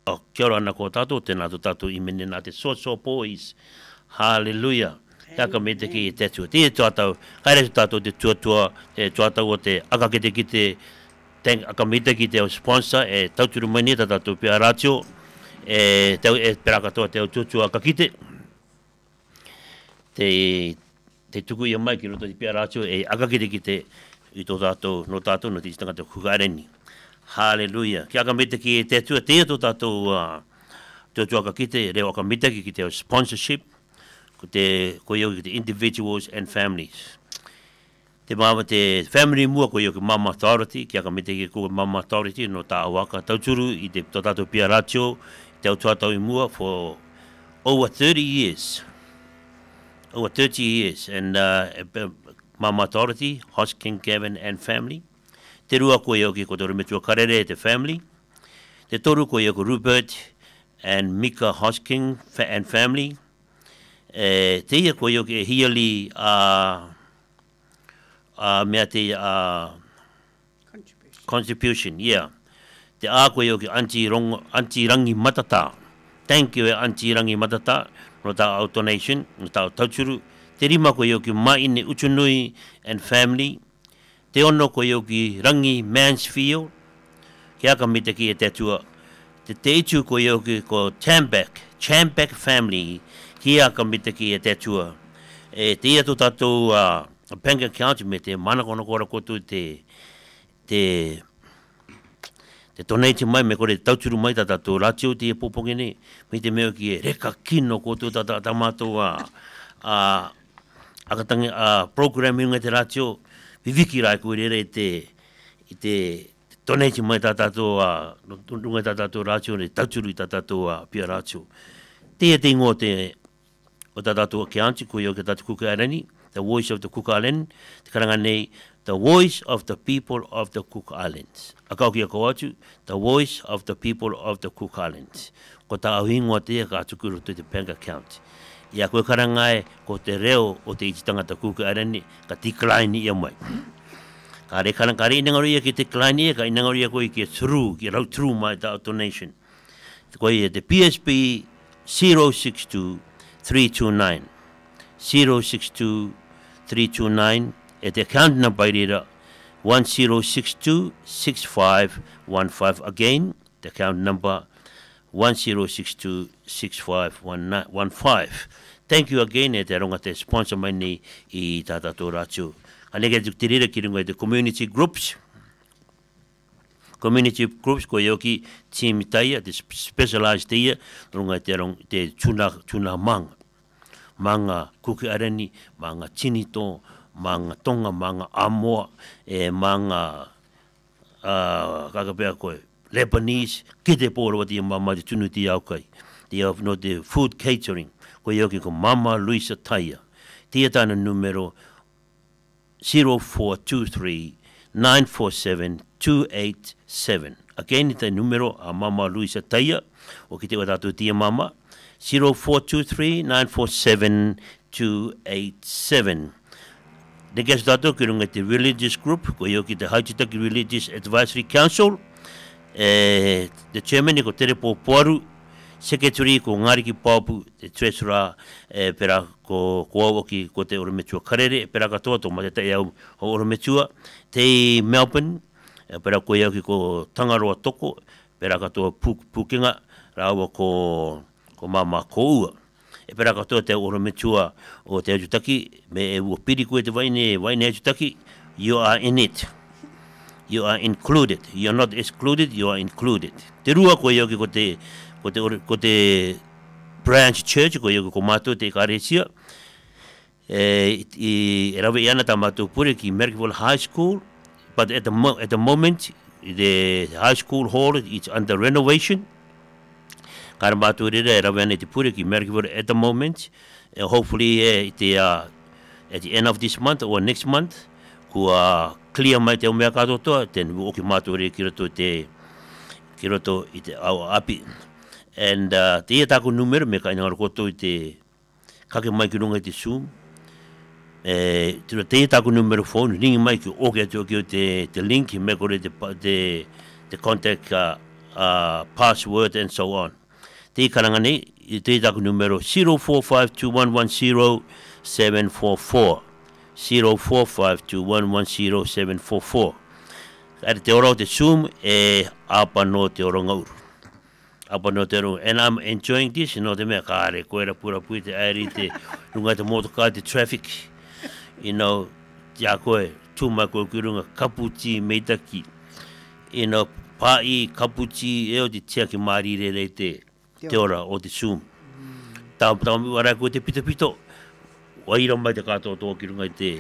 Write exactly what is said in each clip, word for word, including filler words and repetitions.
O kia ora ana ko tātou, tēnā tō tātou I mene nā te so so boys. Hallelujah. Taka me te ki e te tua. Tia tātou, haere tō tātou te tuatua, te tuatau o te akakete ki te, te akamita ki te sponsor, e tauturu mai ni tā tātou pia rātio, e tau e perakatoa te au tuatua akakite. Te, te tuku ia mai ki roto te pia rātio, e akakete ki te, I tō tātou, no tātou, no te tangata kukareni. Hallelujah. Kia akamita ki e te tua, tia tō tātou uh, tuatua akakite, reo akamita ki ki te sponsorship, ko te ko iau ki te individuals and families. Te mama te family mua ko iau ki Mama Authority, kia akamita ki ko Mama Authority, no tā awaka tauturu, I te tō tātou pia rātio, te au tuatau I mua for over thirty years. Over thirty years. And uh, Mama Authority, Hosking, Gavin and family. Te rua ko iau ki ko te Remetua Karere, te family. Te toru ko iau ko Rupert and Mika Hosking and family. E, te ia ko iau ki e hiali a uh, uh, mea te uh, contribution. contribution, yeah. Te a ko iau ki Auntie, Rong, Auntie Rangi Matata. Thank you, Auntie Rangi Matata, no tā au donation, no tā au tauturu. Te rima ko iau ki Maine Uchunui and family. Te ono ko iau ki Rangi Mansfield, ki aka mita ki e te atua. Te te itu ko iau ki ko Chambeck, Chambeck family, ki aka mita ki e te atua. E te ia tō tātou uh, bank account me te mana kono kora kotu te, te, te donate mai me kore tauturu mai tā tātou rātio te e popongene, me te meo ki e reka kino kotu tā tā mātou a, a, akatangi a programming ngai te rātio, viviki rai koe rere te, I te donate mai tā tātou a, nungai tā tātou rātio, ne tauturu I tā tātou a pia rātio. Te e te ingo te, o tā tātou ke anti, koe iau ke tātou Cook Island, the voice of the Cook Island, te karanga nei, the voice of the people of the Cook Islands. A kau kia kau atu, the voice of the people of the Cook Islands. Ko tā au ingoa te ka atukuru te bank account. Ia koe karangai ko te reo o te iti tangata Cook Island, ka tiklaini ia mai. Ka re karang, ka re inangaruia ki te klaini ia, ka inangaruia koe ki through, ki rau through mai ta donation. Koe ia te P S B zero six two three two nine. zero six two three two nine. E te account number reader one zero six two six five one five. Again, the account number one zero six two six five one five. Thank you again e te ronga te sponsor mai ni I tā tātou rātio. Anege te tirira ki runga te community groups. Community groups ko iau ki team taia, te specialized taia, runga te rong te tuna, tuna manga. Manga Cook Island, manga Chinito, manga Tonga, manga Amoa, e manga uh, kakapea koe. Lebanese, ki te pōra wati mama te tunu ti au kai. Te au no te food catering, ko iau ki ko Mama Luisa Taia. Tia tāna numero zero four two three nine four seven two eight seven. Again, te numero a Mama Luisa Taia, o ki te watatu tia mama, zero four two three nine four seven two eight seven. Nekas tātou ki runga te religious group, ko iau ki te Haititaki Religious Advisory Council, Eh, the chairman ko tere po poru, secretary ko Ngariki Paupu, the treasurer eh, pera ko ko ki ko te Remetua Karere, pera katoa to mate te au o Remetua, te Melbourne, eh, pera ko iau ki ko Tangaroa Toko, pera katoa Pukenga, rawa ko ko Mama Koua. E pera katoa te Remetua o te Ajutaki, me e ua piri koe te waine, waine Ajutaki, you are in it. You are included. You are not excluded, you are included. Te rua ko iau ki ko te, ko te, ko te branch church, ko iau ki ko mātou te Karesia. E, i, e rawe i ana tā mātou pure ki Merkeville High School, but at the, mo at the moment, the high school hall is under renovation. Kara mātou rira e rawe ana te pure ki Merkeville at the moment. And hopefully, uh, the, uh, at the end of this month or next month, kua clear mai te o mea katotoa, ten o ki mātou re ki roto te, ki roto I te au api. And uh, te ia tāko numero, me ka inangaro koto I te kake mai ki runga I te Zoom. E, te ia tāko numero phone, ringi mai ki oke atu ki o te, te link, me kore te, te, te contact uh, uh, password and so on. Te karanga nei, i te taku numero zero four five two one one zero seven four four. zero four five two one one zero seven four four. Kare te ora o te Zoom e apa no te ora ngauru. Apa no te ora. And I'm enjoying this, you know, te mea kare, koe ra pura pui te aeri te runga te motokai, te traffic. You know, tia koe, tūma koe ki runga kaputi meitaki. You know, pai kaputi e o te tia ki marire rei te te ora o te Zoom. Tau tau mi wara koe te pito pito. Waira mai te katoa toa ki runga te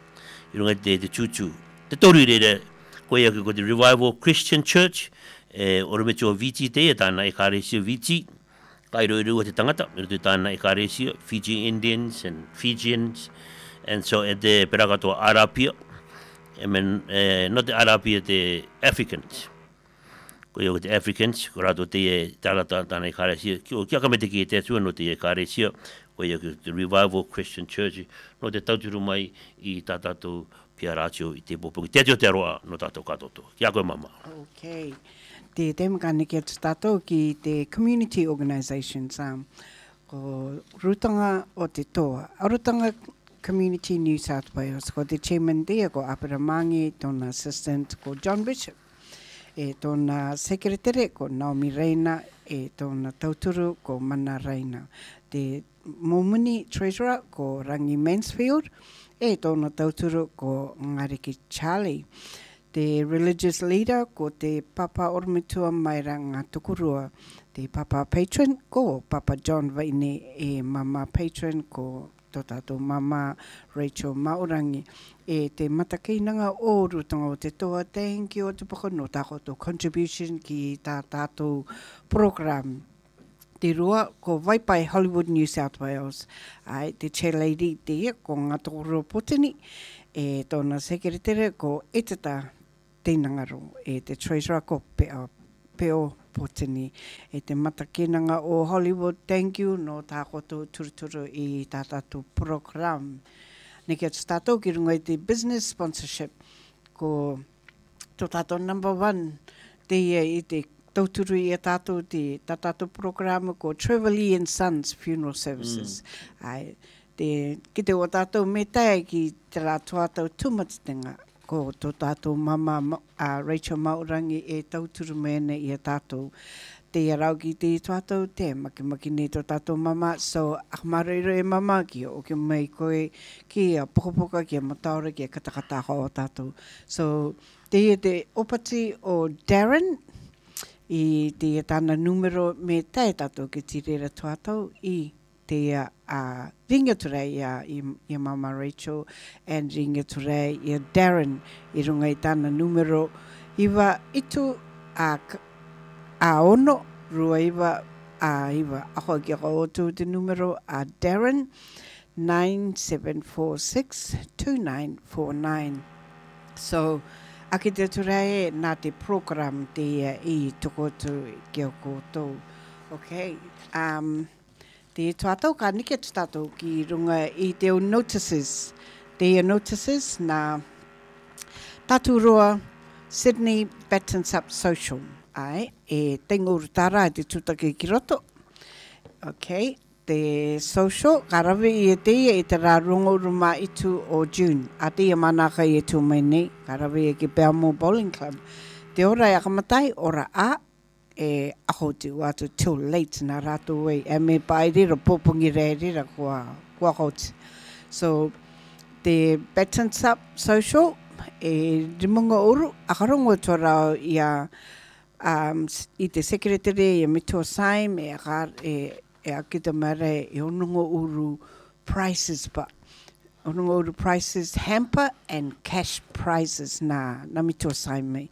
i runga te te chuchu. Te toru re re koe aki ko te Revival Christian Church e orometi o Viti te e tāna e kāresi o Viti. Kairo i rua te tangata, i rua tāna e kāresi o Fiji Indians and Fijians. And so e te perakatoa Arapia. I mean, eh, not the Arapia, the Africans. Ko yo te Africans, ko rato te e tālata tāna e kāresi o. Kia kamete ki e te atua no te e kāresi o. Ko yo te Revival Christian Church. No te tauturu mai i tātātou pia rātio i te popoki. Te atua te aroa no tātou katoto. Kia koe mama. Okay. Te temakane ki atu tātou ki te community organisations. Um, ko rutanga o te toa. Arutanga Community New South Wales. Ko te chairman there, ko Apiramangi, tōna assistant, ko John Bishop. E tōna secretary, ko Naomi Reina, e tōna tauturu, ko Mana Reina. Te Momuni treasurer, ko Rangi Mansfield, e tōna tauturu, ko Ngariki Charlie. Te religious leader, ko te Papa Ormitua Maira Ngā Tukurua. Te Papa patron, ko Papa John Vaine, e Mama patron, ko tō tātou Mama Rachel Maurangi. E te matakinanga o rutanga o te toa, thank you o te pakano tākoto contribution ki tā tātou program. Te rua, ko Waipai Hollywood New South Wales. Ai, te chair lady te ko Ngā Tokoro Potini. E tōna secretary ko Etata Teinangaro. E te treasurer ko Peo, Peo Potini. E te matakinanga o Hollywood, thank you no tākoto turuturu i tā tātou program. Neki atu tātou ki runga i te business sponsorship ko tō tātou number one te ia i te tauturu i a tātou te tā tātou program ko Trevally and Sons Funeral Services. Mm. Ai, te, ki te o tātou me tae ki te rā tuatau tūmatitenga ko tō tātou mama uh, Rachel Maurangi e tauturu mene i a tātou. Te arau ki te tuatau te maki maki ne tō tātou mama, so akamareiro e mama ki o ke mai koe ki a pokopoka ki a mataora ki a katakata o tātou. So te e te opati o Darren i te e tāna numero me tae tātou ki tirera tuatau i te a uh, ringa turei a i, i Mama Rachel and ringa turei i Darren i runga i tāna numero iwa itu a a ono rua iwa a iwa ako ki ako otu te numero a Darren nine seven four six two nine four nine. So aki te turei nā te program te uh, i tukotu ki o koutou. Okay. Um, Te tuatau ka nike tu tātou ki runga i te o notices. Te o notices nā tātou roa Sydney Battens Up Social. Ai, e tengo urutara e te tūtake ki roto. Okay, te social, ka rawe i e te e te rā rungo ruma i tu o June. A te ia manaka i e tu mai nei, ka rawe e ki Belmore Bowling Club. Te ora e akamatai, ora a, e aho te watu till late nā rātou wei. E me pai rira popungi re rira kua, kua hoti. So, te Battens Up Social, e rimunga uru, akarongo tō rau i a um, i te secretary e Mito Saim e a e, e a kita mare e onungo uru prices ba. Onungo uru prices, hamper and cash prizes na, na Mito Saim me.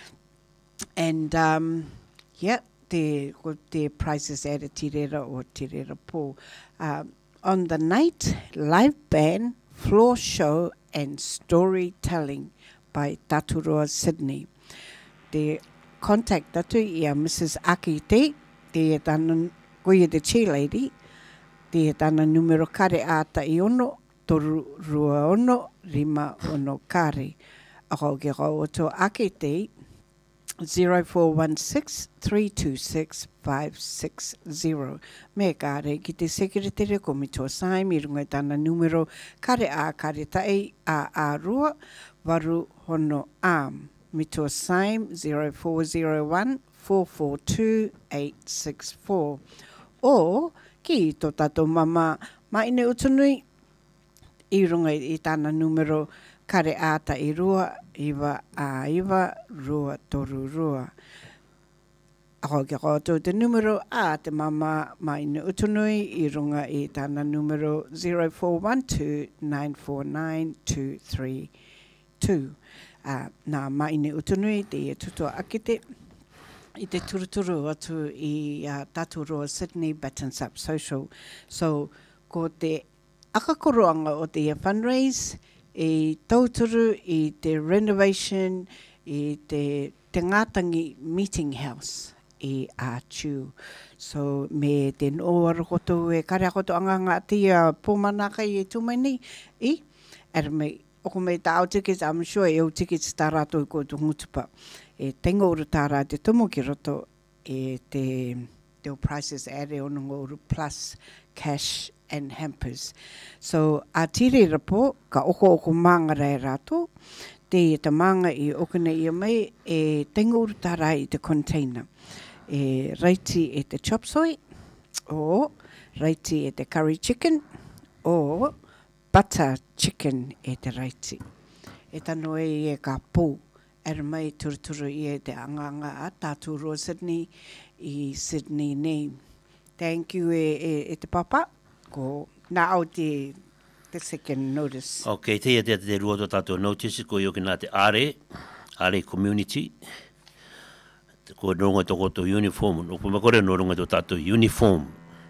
And, um, yeah, te, te prizes e re tirera o tirera pō. Um, on the night, live band, floor show and storytelling by Taturoa Sydney. Te contact tatu i a Missus Aki te, te e tāna, koe e te chair lady, te e tāna numero kare ata i ono, toru rua ono, rima ono kare. Ako ke kau o tō Aki te, zero four one six, three two six, five six zero. Me kare ki te sekretary ko mito saim i runga tana numero kare a kare tai a a rua waru hono am. Mito saim zero four zero one, four four two, eight six four. O ki to tato mama maine utunui i runga i tana numero kare a ta i rua iwa a iwa rua toru rua. Ako ki koto te numero a te mama maine utunui i runga i tana numero zero four one two, nine four nine, two three two. Uh, nā maine utunui te e tutua akite i te turuturu atu i uh, Taturoa Sydney Battens Up Social. So ko te akakoroanga o te fundraise i tauturu i te renovation i te te ngātangi meeting house i Atiu. So me te noa rokoto e kare akoto anga ngā tia pōmanaka i e tūmaini i er me oko me tā au tickets, I'm sure e au tickets tā rātou i ko tu ngutupa. E tengo uru tā rā te tumu ki roto e te te o prices ere o nungo uru plus cash and hampers. So a tiri rapo ka oko oko mangara e rātou te e ta manga i okune i mai e tengo uru tā rā i te container. E reiti e te chop suey o reiti e te curry chicken o butter chicken e te reiti. E tano e e ka pō, er mai turuturu i e te anganga a Taturoa Sydney i Sydney nei. Thank you e, e, e te papa, ko nā au te, te second notice. Ok, te ia te te rua to tātou notice, ko ioki nā te are, are community, ko ronga toko to uniform, no ko makore no ronga to tātou uniform,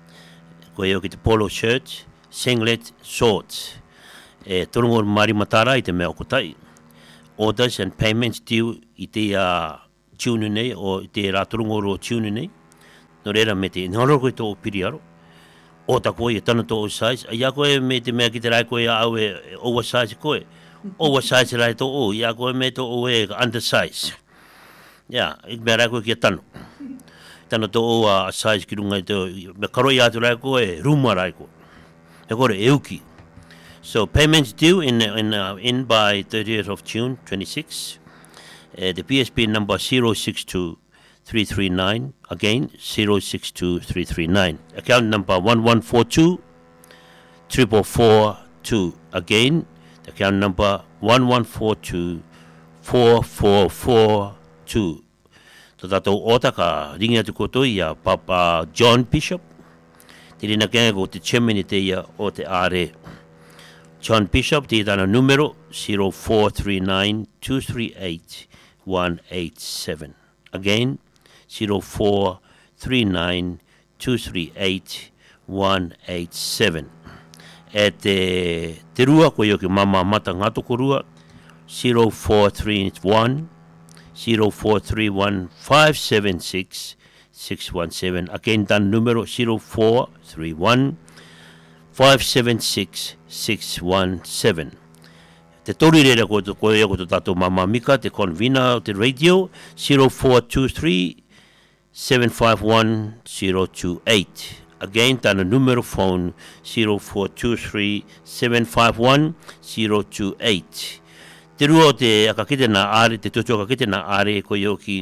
ko ioki te polo shirt, singlet, shorts, e torongo mari matara i te mea okotai. Orders and payments due i te uh, tune nei, o i te rā torongo ro tune nei. No reira me te ngaro koe tō piri aro. O ta koe e tana tō oversize. A ia koe me te mea ki te rai koe au e oversize koe. Oversize rai tō o, ia koe me tō o e undersize. Ia, ik mea rai koe ki a tano. Tana tō o a size ki runga i tō, me karoi atu rai koe, ruma rai koe. E kore, e uki. So payments due in in uh, in by thirtieth of June twenty-six. Uh, the P S P number zero six two three three nine, again zero six two three three nine. Account number one one four two triple four two. Again, the account number one one four two four four four two. To tatou ota ka ringa te koto ia Papa John Bishop. Te rina kenga ko te chairman te ia o te are. John Bishop, te tana numero zero four three nine two three eight one eight seven. Again, zero four three nine two three eight one eight seven. E te, te rua, ko io ke mama mata ngato ko rua, zero four three one zero four three one five seven six six one seven. Again, tan numero zero four three one five seven six six one seven. Te tori rere ko ko e ko tato mama mika te convener te radio zero four two three seven five one zero two eight. Again, tana numero phone zero four two three seven five one zero two eight. Te rua te akakite na are, te toto akakite na are ko yoki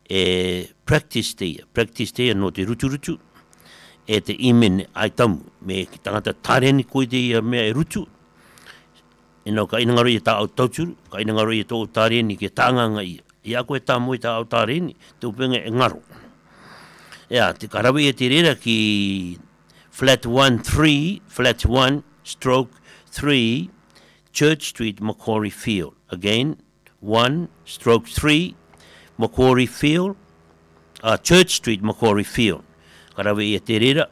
e practice day, practice day no te rutu rutu. E te imen ai tamu, me ki tangata tareni koe te ia mea e rutu. E nau ka inangaro i ta au tauturu, ka inangaro i tō tareni ke tānganga ia. Ia koe tā moi ta au tareni, te upenga e ngaro. Ia, te karawi e te rera ki flat one three, flat one stroke three, Church Street, Macquarie Field. Again, one stroke three, Macquarie Field, uh, Church Street, Macquarie Field. Karawe i te rera,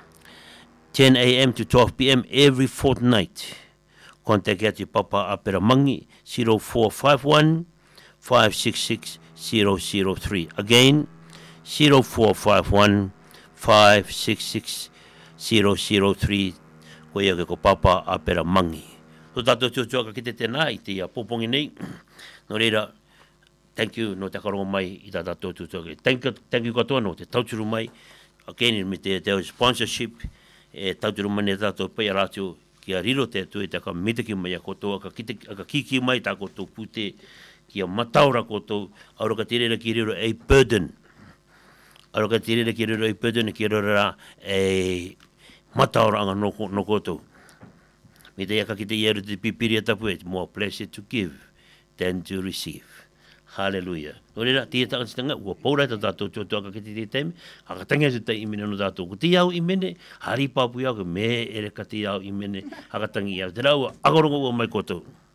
ten a m to twelve p m every fortnight. Contact at your Papa Apera Mangi, zero four five one five six six zero zero three. Again, zero four five one five six six zero zero three. Ko ia ke ko Papa Apera Mangi. So tato tio tio ka kite tēnā i te popongi nei. No reira, thank you no te karongo mai i tā tātou tūtoke. Thank you, thank you katoa no te tauturu mai, again me te, te sponsorship, e tauturu mai ne tātou pai rātio kia riro te atu e te ka mitaki mai a kotoa, ka, kite, ka kiki mai tā kotou pute, kia mataura kotou, aura ka tere ki riro a burden. Aura ka tere ki riro a burden, ki riro ra a mataura anga no, no kotou. Me te aka ki te ieru te pipiri a tapu, it's more pleasure to give than to receive. Hallelujah. O rera, tia taka titanga, ua paura ta tātou tō tōka ki te te teime, haka tangia se tai imene no tātou. Ko ti au imene, hari papu iau, me ere ka ti au imene, haka tangi iau. Te rau, agorongo ua mai kotou.